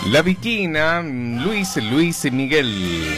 La Viquina, Luis y Miguel.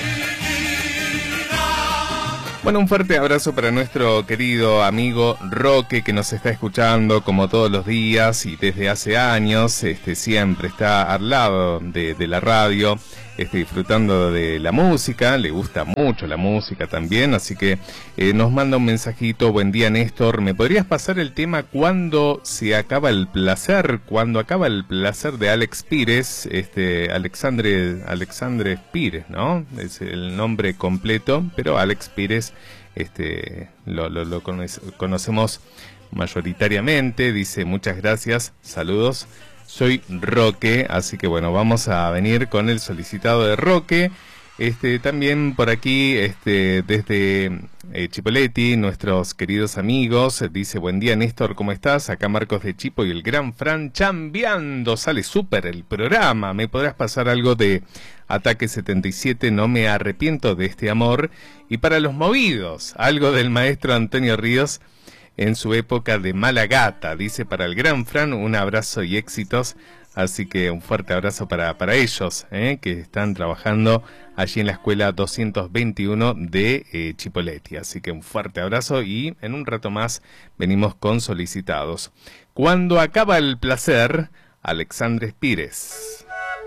Bueno, un fuerte abrazo para nuestro querido amigo Roque, que nos está escuchando como todos los días y desde hace años, siempre está al lado de la radio, disfrutando de la música, le gusta mucho la música también, así que nos manda un mensajito: buen día Néstor, ¿me podrías pasar el tema Cuando se acaba el placer? Cuando acaba el placer, de Alex Pires, Alexandre Pires, ¿no? Es el nombre completo, pero Alex Pires lo conocemos mayoritariamente. Dice: muchas gracias, saludos, soy Roque. Así que bueno, vamos a venir con el solicitado de Roque. También por aquí, desde Chipoleti, nuestros queridos amigos, dice: buen día Néstor, ¿cómo estás? Acá Marcos de Chipo y el gran Fran chambeando, sale súper el programa. ¿Me podrás pasar algo de Ataque 77, no me arrepiento de este amor? Y para los movidos, algo del maestro Antonio Ríos en su época de Mala Gata. Dice: para el gran Fran, un abrazo y éxitos. Así que un fuerte abrazo para ellos, que están trabajando allí en la escuela 221 de Chipoleti. Así que un fuerte abrazo y en un rato más venimos con solicitados. Cuando acaba el placer, Alexandre Pires.